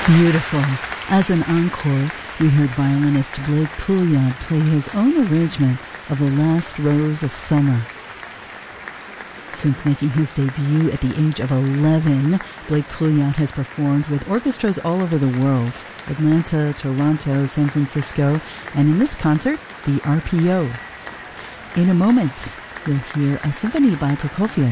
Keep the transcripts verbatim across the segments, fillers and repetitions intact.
Beautiful. As an encore, we heard violinist Blake Pouliot play his own arrangement of The Last Rose of Summer. Since making his debut at the age of eleven, Blake Pouliot has performed with orchestras all over the world: Atlanta, Toronto, San Francisco, and in this concert, the R P O. In a moment, you'll hear a symphony by Prokofiev.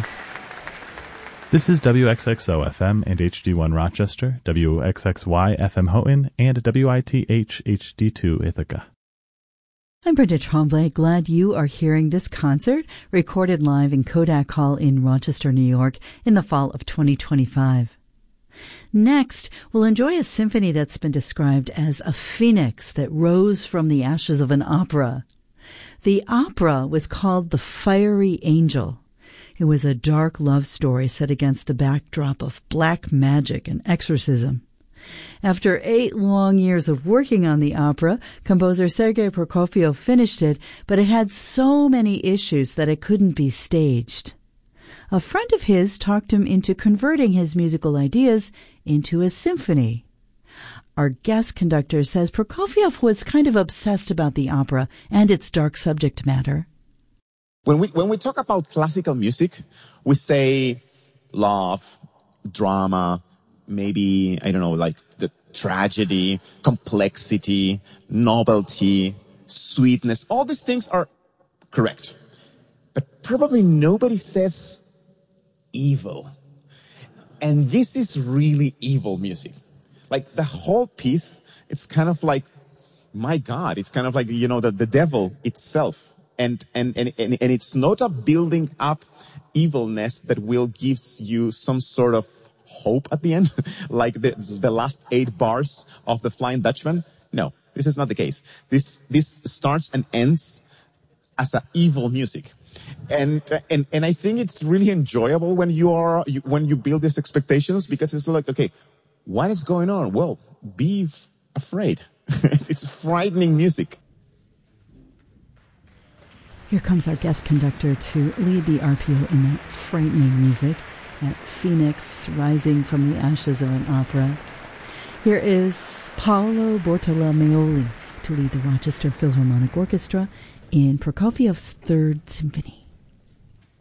This is W X X O F M and H D one Rochester, W X X Y F M Houghton, and W I T H H D two Ithaca. I'm Brenda Tremblay. Glad you are hearing this concert, recorded live in Kodak Hall in Rochester, New York, in the fall of twenty twenty-five. Next, we'll enjoy a symphony that's been described as a phoenix that rose from the ashes of an opera. The opera was called The Fiery Angel. It was a dark love story set against the backdrop of black magic and exorcism. After eight long years of working on the opera, composer Sergei Prokofiev finished it, but it had so many issues that it couldn't be staged. A friend of his talked him into converting his musical ideas into a symphony. Our guest conductor says Prokofiev was kind of obsessed about the opera and its dark subject matter. When we when we talk about classical music, we say love, drama, maybe, I don't know, like the tragedy, complexity, novelty, sweetness. All these things are correct. But probably nobody says evil. And this is really evil music. Like the whole piece, it's kind of like, my God, it's kind of like, you know, the, the devil itself. And, and, and, and, and it's not a building up evilness that will give you some sort of hope at the end, like the, the last eight bars of the Flying Dutchman. No, this is not the case. This, this starts and ends as a evil music. And, and, and I think it's really enjoyable when you are, you, when you build these expectations, because it's like, okay, what is going on? Well, be f- afraid. It's frightening music. Here comes our guest conductor to lead the R P O in that frightening music, that phoenix rising from the ashes of an opera. Here is Paolo Bortolomeoli to lead the Rochester Philharmonic Orchestra in Prokofiev's Third Symphony.